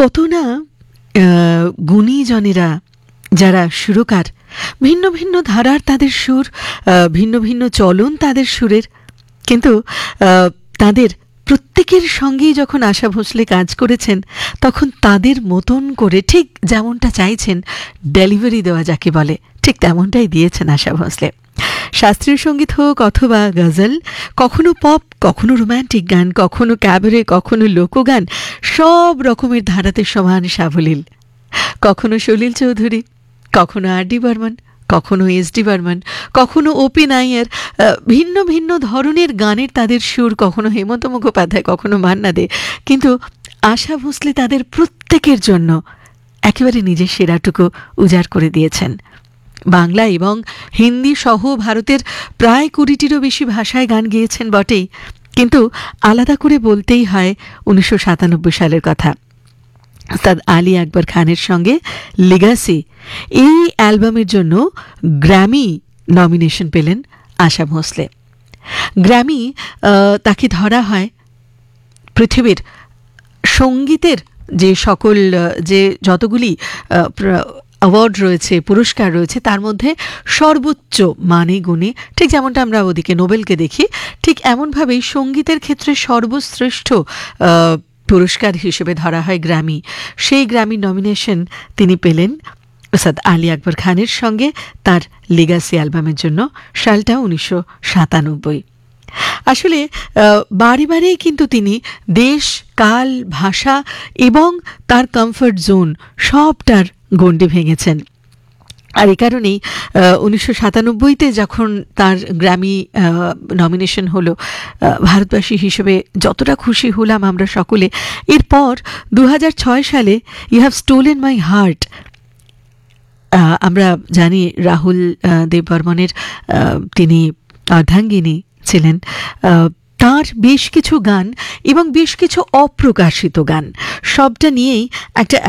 কত না গুণীজনেরা যারা সুরকার, ভিন্ন ভিন্ন ধারার তাদের সুর, ভিন্ন ভিন্ন চলন তাদের সুরের, কিন্তু তাদের প্রত্যেকের সঙ্গেই যখন আশা ভোঁসলে কাজ করেছেন তখন তাদের মতন করে ঠিক যেমনটা চাইছেন ডেলিভারি দেওয়া যাকে বলে, ঠিক তেমনটাই দিয়েছেন আশা ভোঁসলে। শাস্ত্রীয় সঙ্গীত হোক অথবা গজল, কখনো পপ, কখনো রোম্যান্টিক গান, কখনো ক্যাবারে, কখনো লোকগান, সব রকমের ধারাতে সমান সাবলীল। কখনো সলিল চৌধুরী, কখনো আর ডি বর্মন, কখনো এস ডি বর্মন, কখনো ওপি নাইয়ার, ভিন্ন ভিন্ন ধরনের গানের তাদের সুর, কখনো হেমন্ত মুখোপাধ্যায়, কখনো মান্না দে, কিন্তু আশা ভোঁসলে তাদের প্রত্যেকের জন্য একেবারে নিজের সেরাটুকু উজাড় করে দিয়েছেন। বাংলা এবং হিন্দি সহ ভারতের প্রায় 20টিরও বেশি ভাষায় গান গেয়েছেন বটেই, কিন্তু আলাদা করে বলতেই হয় 1997 সালের কথা। উস্তাদ আলী আকবর খানের সঙ্গে লিগাসি এই অ্যালবামের জন্য গ্র্যামি নমিনেশন পেলেন আশা ভোঁসলে। গ্র্যামি তাকে ধরা হয় পৃথিবীর সঙ্গীতের যে সকল যে যতগুলি অ্যাওয়ার্ড রয়েছে, পুরস্কার রয়েছে, তার মধ্যে সর্বোচ্চ মানে গুণে, ঠিক যেমনটা আমরা ওদিকে নোবেলকে দেখি, ঠিক এমনভাবেই সঙ্গীতের ক্ষেত্রে সর্বশ্রেষ্ঠ পুরস্কার হিসেবে ধরা হয় গ্র্যামি। সেই গ্র্যামি নমিনেশন তিনি পেলেন উস্তাদ আলী আকবর খানের সঙ্গে তার লিগাসি অ্যালবামের জন্য। সালটা 1997। আসলে বারে বারেই কিন্তু তিনি দেশ, কাল, ভাষা এবং তার কমফর্ট জোন সবটার গণ্ডি ভেঙেছেন। আর এই কারণেই 1997-তে যখন তার গ্র্যামি নমিনেশন হলো, ভারতবাসী হিসেবে যতটা খুশি হলাম আমরা সকলে। এরপর 2006 সালে you have stolen my heart, আমরা জানি রাহুল দেব বর্মনের তিনি অর্ধাঙ্গিনী ছিলেন, তার বেশ কিছু গান এবং বেশ কিছু অপ্রকাশিত গান, সবটা নিয়েই একটা